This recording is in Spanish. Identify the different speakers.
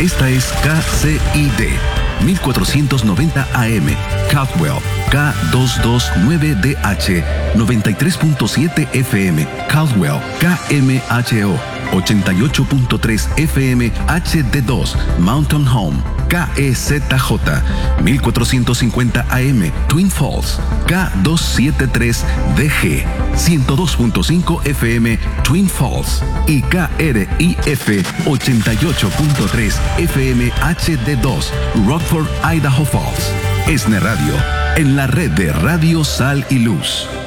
Speaker 1: Esta es KCID 1490 AM, Caldwell, K229DH, 93.7 FM, Caldwell, KMHO, 88.3 FM HD2, Mountain Home, KEZJ, 1450 AM, Twin Falls, K273DG, 102.5 FM, Twin Falls, y KRIF, 88.3 FM HD2, Rockford, Idaho Falls. ESNE Radio, en la red de Radio Sal y Luz.